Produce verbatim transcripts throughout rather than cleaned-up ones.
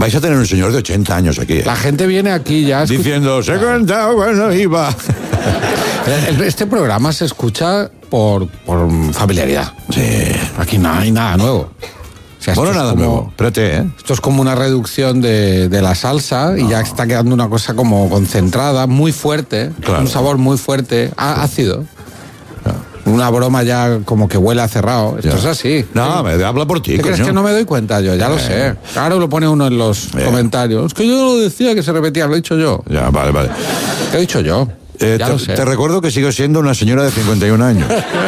Vais a tener un señor de ochenta años aquí. ¿eh? La gente viene aquí ya... Escucha... Diciendo, se cuenta, bueno, iba... Este programa se escucha por, por familiaridad. Sí. Aquí no hay nada nuevo. O sea, bueno, nada como, nuevo. Espérate, ¿eh? Esto es como una reducción de, de la salsa no. y ya está quedando una cosa como concentrada, muy fuerte, claro. Un sabor muy fuerte, á, ácido. No. Una broma ya como que huele a cerrado. Esto ya. Es así. No, ¿sí? Me habla por ti. ¿Qué crees que no me doy cuenta yo? Ya eh. lo sé. Claro, lo pone uno en los eh. comentarios. Es que yo no lo decía que se repetía, lo he dicho yo. Ya, vale, vale. ¿Qué he dicho yo? Eh, te, te recuerdo que sigo siendo una señora de cincuenta y un años.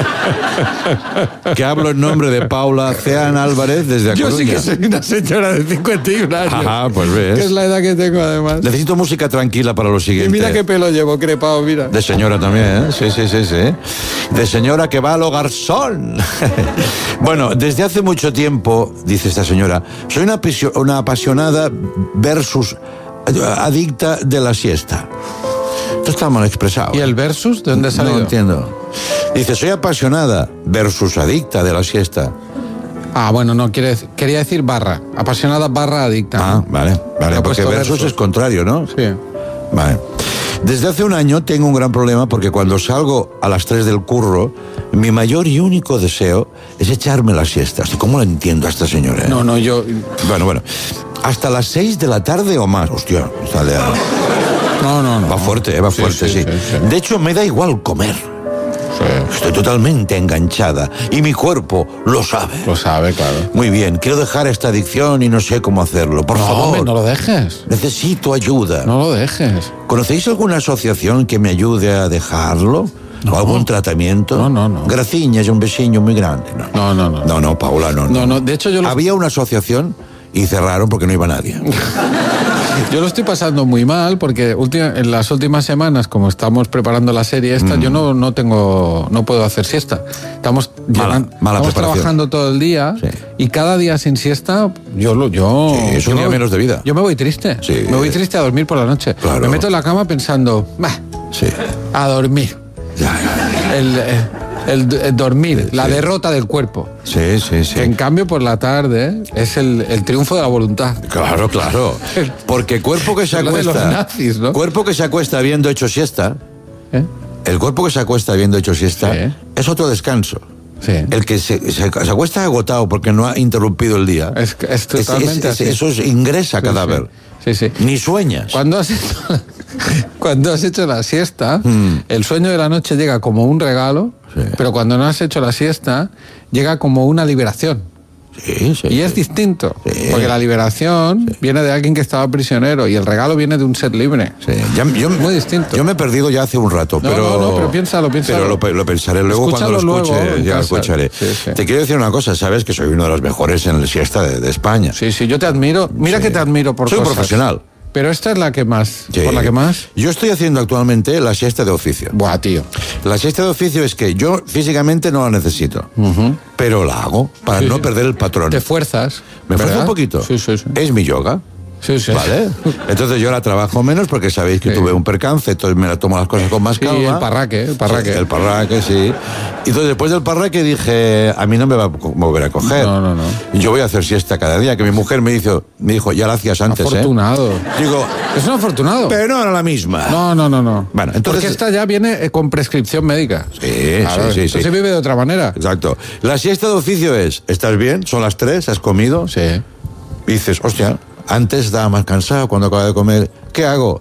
Que hablo en nombre de Paula Ceán Álvarez desde A Yo Coruña. sí que soy una señora de cincuenta y un años. Ajá, pues ves. Que es la edad que tengo además. Necesito música tranquila para lo siguiente. Y mira qué pelo llevo crepado, mira. De señora también, ¿eh? Sí, sí, sí, sí. De señora que va a lo garzón. Bueno, desde hace mucho tiempo, dice esta señora, soy una, una apasionada versus adicta de la siesta. Esto está mal expresado. ¿Y el versus? ¿De dónde ha salido? No entiendo. Dice, soy apasionada versus adicta de la siesta. Ah, bueno, no, quiere, quería decir barra. Apasionada barra adicta. Ah, vale, vale, porque versus, versus es contrario, ¿no? Sí. Vale. Desde hace un año tengo un gran problema porque cuando salgo a las tres del curro, mi mayor y único deseo es echarme la siesta. ¿Cómo la entiendo a esta señora? Eh? No, no, yo... Bueno, bueno. Hasta las seis de la tarde o más. Hostia, sale a... No, no, no. Va fuerte, eh, va sí, fuerte, sí, sí, sí, sí. De hecho, me da igual comer. Sí. Estoy totalmente enganchada y mi cuerpo lo sabe. Lo sabe, claro. Muy bien, quiero dejar esta adicción y no sé cómo hacerlo. Por no, favor. Hombre, no lo dejes. Necesito ayuda. No lo dejes. ¿Conocéis alguna asociación que me ayude a dejarlo? No. ¿O algún tratamiento? No, no, no. Graciñas, un besiño muy grande. No, no, no. No, no, no Paula, no, no. No, no, de hecho yo... Lo... Había una asociación y cerraron porque no iba nadie. Yo lo estoy pasando muy mal porque última, en las últimas semanas, como estamos preparando la serie esta, mm. yo no, no tengo, no puedo hacer siesta. Estamos, mala, llevan, mala estamos trabajando todo el día sí. y cada día sin siesta, yo lo, yo. Sí, es un yo día me, menos de vida. Yo me voy triste. Sí. Me voy triste a dormir por la noche. Claro. Me meto en la cama pensando, bah, sí. a dormir. Ya, ya. El, el, el dormir, sí. la derrota del cuerpo. Sí, sí, sí. En cambio, por la tarde es el, el triunfo de la voluntad. Claro, claro. Porque cuerpo que se acuesta... de los nazis, ¿no? Cuerpo que se acuesta habiendo hecho siesta... ¿Eh? El cuerpo que se acuesta habiendo hecho siesta sí. es otro descanso. Sí. El que se, se, se acuesta agotado porque no ha interrumpido el día... Es, es totalmente es, es, es, Eso es ingresa sí, cadáver. Sí, sí. Ni sueñas. Cuando has hecho, cuando has hecho la siesta, mm. el sueño de la noche llega como un regalo, sí. pero cuando no has hecho la siesta, llega como una liberación. Sí, sí, y sí. es distinto, sí. porque la liberación sí. viene de alguien que estaba prisionero y el regalo viene de un ser libre. Sí. Ya, yo, muy distinto. Yo me he perdido ya hace un rato, no, pero... No, no, pero piénsalo, piénsalo. Pero lo, lo pensaré luego. Escúchalo cuando lo escuche, luego, ya lo escucharé. Sí, sí. Te quiero decir una cosa, sabes que soy uno de los mejores en la siesta de, de España. Sí, sí, yo te admiro. Mira sí. que te admiro por Soy cosas. un profesional. Pero esta es la que más, sí. por la que más... Yo estoy haciendo actualmente la siesta de oficio. Buah, tío. La siesta de oficio es que yo físicamente no la necesito, uh-huh. pero la hago para sí, no sí. perder el patrón. Te fuerzas. Me esfuerzo un poquito. Sí, sí, sí. Es mi yoga. Sí, sí. ¿Vale? Entonces yo la trabajo menos porque sabéis que sí. tuve un percance, entonces me la tomo las cosas con más calma. Sí, el parraque, el parraque. Sí, el parraque, sí. Y entonces después del parraque dije, a mí no me va a volver a coger. No, no, no. Y yo voy a hacer siesta cada día, que mi mujer me dijo, me dijo ya la hacías antes, afortunado. ¿eh? Digo, es un afortunado. Pero no era la misma. No, no, no, no. Bueno, entonces... Porque esta ya viene con prescripción médica. Sí, claro, sí, sí. Se sí. vive de otra manera. Exacto. La siesta de oficio es, ¿estás bien? Son las tres, ¿has comido? Sí. Y dices, hostia... Antes estaba más cansado cuando acababa de comer. ¿Qué hago?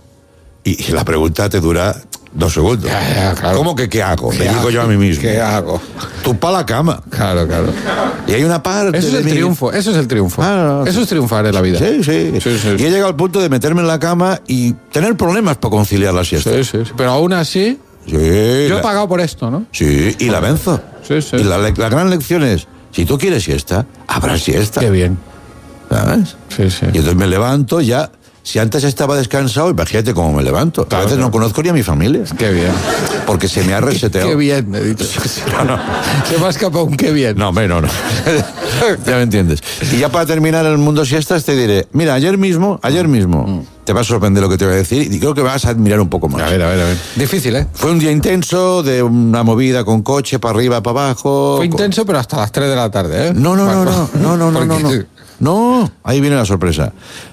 Y la pregunta te dura dos segundos. Ya, ya, claro. ¿Cómo que qué hago? ¿Qué Me hago? digo yo a mí mismo. ¿Qué hago? Tú pa' la cama. Claro, claro. Y hay una parte Eso es de el mí... triunfo, eso es el triunfo. Ah, no, eso sí. es triunfar en la vida. Sí, sí, sí, sí. Y he llegado al punto de meterme en la cama y tener problemas para conciliar la siesta. Sí, sí, sí. Pero aún así, sí, yo la... he pagado por esto, ¿no? Sí, y la venzo. Sí, sí. Y la, la gran lección es, si tú quieres siesta, habrá siesta. Qué bien. ¿Sabes? Sí, sí. Y entonces me levanto ya... Si antes estaba descansado, imagínate cómo me levanto. Claro, a veces claro. no conozco ni a mi familia. Qué bien. Porque se me ha reseteado. Qué bien, me he dicho. No, no. Se me ha escapado un qué bien. No, hombre, no, no. Ya me entiendes. Y ya para terminar el mundo siestas te diré, mira, ayer mismo, ayer mismo, mm. te va a sorprender lo que te voy a decir y creo que vas a admirar un poco más. A ver, a ver, a ver. Difícil, ¿eh? Fue un día intenso, de una movida con coche, para arriba, para abajo. Fue intenso, pero hasta las tres de la tarde, ¿eh? No, no, no, no, no, no, no, no, no. No, ahí viene la sorpresa.